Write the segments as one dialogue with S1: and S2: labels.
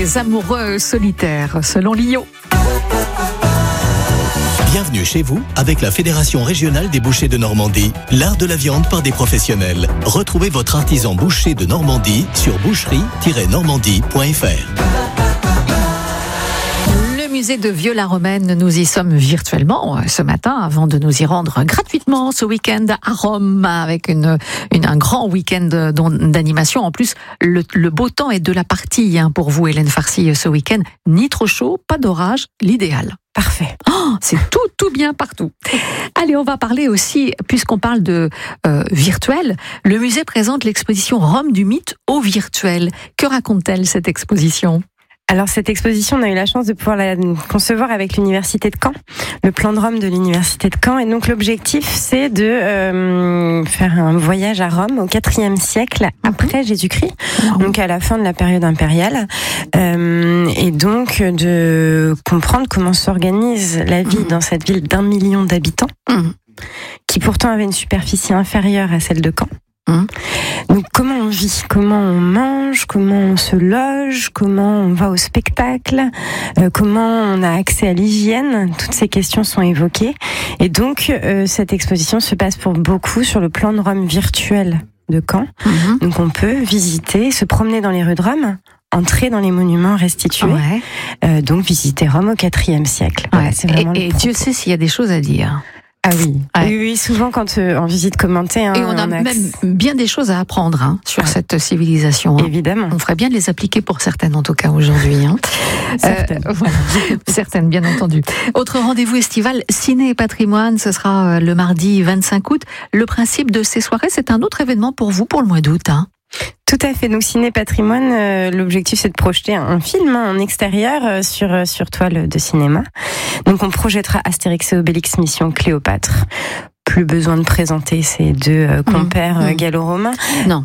S1: Les amoureux solitaires, selon Lio.
S2: Bienvenue chez vous avec la Fédération régionale des bouchers de Normandie, l'art de la viande par des professionnels. Retrouvez votre artisan boucher de Normandie sur boucherie-normandie.fr.
S1: Le musée de Vieux-la-Romaine, nous y sommes virtuellement ce matin avant de nous y rendre gratuitement ce week-end à Rome avec un grand week-end d'animation. En plus, le beau temps est de la partie pour vous, Hélène Farcy, ce week-end. Ni trop chaud, pas d'orage, l'idéal.
S3: Parfait.
S1: Oh, c'est tout bien partout. Allez, on va parler aussi, puisqu'on parle de virtuel, le musée présente l'exposition Rome du mythe au virtuel. Que raconte-t-elle cette exposition ?
S3: Alors cette exposition, on a eu la chance de pouvoir la concevoir avec l'Université de Caen, le plan de Rome de l'Université de Caen. Et donc l'objectif, c'est de faire un voyage à Rome au IVe siècle après Jésus-Christ, donc à la fin de la période impériale, et donc de comprendre comment s'organise la vie dans cette ville d'1 million d'habitants, qui pourtant avait une superficie inférieure à celle de Caen. Donc comment on vit, comment on mange, comment on se loge, comment on va au spectacle, comment on a accès à l'hygiène, toutes ces questions sont évoquées. Et donc cette exposition se passe pour beaucoup sur le plan de Rome virtuel de Caen. Donc on peut visiter, se promener dans les rues de Rome, entrer dans les monuments restitués, donc visiter Rome au IVe siècle. Voilà, c'est vraiment
S1: et Dieu sait s'il y a des choses à dire.
S3: Ah oui. Oui, souvent quand en visite commentée.
S1: Et on a même bien des choses à apprendre sur cette civilisation.
S3: Évidemment.
S1: On ferait bien de les appliquer pour certaines, en tout cas aujourd'hui.
S3: Certaines.
S1: Voilà. Certaines, bien entendu. Autre rendez-vous estival, Ciné et Patrimoine, ce sera le mardi 25 août. Le principe de ces soirées, c'est un autre événement pour vous pour le mois d'août.
S3: Tout à fait. Donc Ciné Patrimoine, l'objectif c'est de projeter un film en extérieur sur toile de cinéma. Donc on projettera Astérix et Obélix Mission Cléopâtre. Plus besoin de présenter ces deux compères gallo-romains.
S1: Non.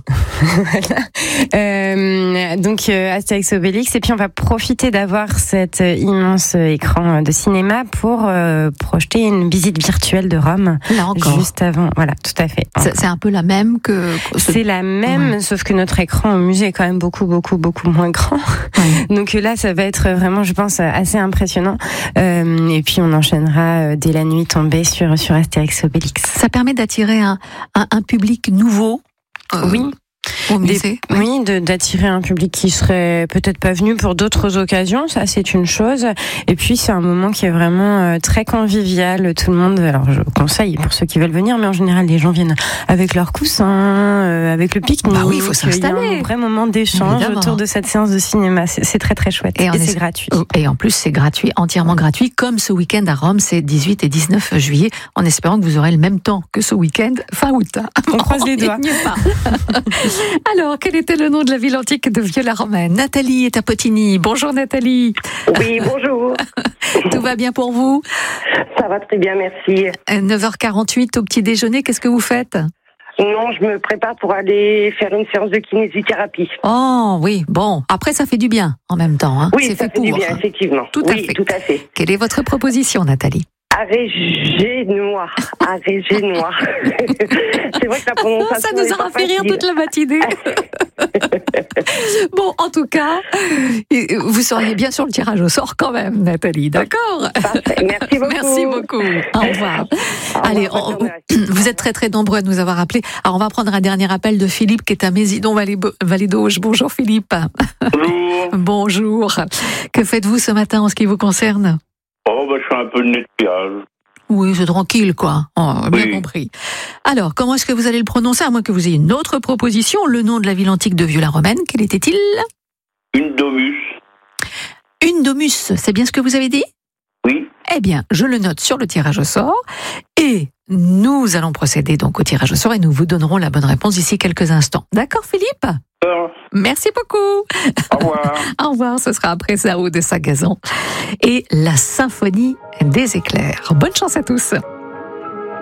S3: Voilà. Donc Astérix et Obélix, et puis on va profiter d'avoir cet immense écran de cinéma pour projeter une visite virtuelle de Rome.
S1: Là encore.
S3: Juste avant. Voilà, tout à fait.
S1: C'est un peu la même que...
S3: C'est la même, sauf que notre écran au musée est quand même beaucoup moins grand. Donc là, ça va être vraiment, je pense, assez impressionnant. Et puis on enchaînera dès la nuit tombée sur Astérix et Obélix.
S1: Ça permet d'attirer un public nouveau.
S3: Oui.
S1: Au musée.
S3: Oui, d'attirer un public qui serait peut-être pas venu pour d'autres occasions, ça c'est une chose. Et puis c'est un moment qui est vraiment très convivial, tout le monde. Alors je conseille pour ceux qui veulent venir, mais en général les gens viennent avec leurs coussins, avec le pique-nique.
S1: Bah oui, il faut s'installer.
S3: Il y a un vrai moment d'échange autour de cette séance de cinéma. C'est très très chouette et c'est gratuit.
S1: Et en plus c'est gratuit, entièrement gratuit, comme ce week-end à Rome, c'est 18 et 19 juillet, en espérant que vous aurez le même temps que ce week-end fin août.
S3: On croise les doigts.
S1: Alors, quel était le nom de la ville antique de Vieux-la-Romaine ? Nathalie est à Potigny. Bonjour Nathalie.
S4: Oui, bonjour.
S1: Tout va bien pour vous ?
S4: Ça va très bien, merci.
S1: 9h48 au petit déjeuner, qu'est-ce que vous faites ?
S4: Non, je me prépare pour aller faire une séance de kinésithérapie.
S1: Oh oui, bon. Après, ça fait du bien en même temps.
S4: Oui, ça fait du bien, effectivement.
S1: Tout à fait. Quelle est votre proposition, Nathalie ?
S4: Arrégé noir. C'est vrai que la prononciation...
S1: Ça nous aura fait rire toute la matinée. Bon, en tout cas, vous seriez bien sur le tirage au sort quand même, Nathalie, d'accord ?
S4: Parfait. Merci beaucoup.
S1: Merci beaucoup. Au revoir. Allez, vous êtes très très nombreux à nous avoir appelés. Alors on va prendre un dernier appel de Philippe qui est à Mésidon-Vallée d'Auge. Bonjour Philippe.
S5: Bonjour.
S1: Bonjour. Que faites-vous ce matin en ce qui vous concerne ?
S5: Je fais un peu de nettoyage.
S1: Oui, c'est tranquille, quoi. Bien
S5: Oui.
S1: compris. Alors, comment est-ce que vous allez le prononcer, à moins que vous ayez une autre proposition ? Le nom de la ville antique de Vieux-la-Romaine, quel était-il ?
S5: Une domus.
S1: Une domus, c'est bien ce que vous avez dit ?
S5: Oui.
S1: Eh bien, je le note sur le tirage au sort. Et nous allons procéder donc au tirage au sort et nous vous donnerons la bonne réponse d'ici quelques instants. D'accord, Philippe ? Merci beaucoup.
S5: Au revoir.
S1: Au revoir, ce sera après Zao de Sagazan et la symphonie des éclairs. Bonne chance à tous.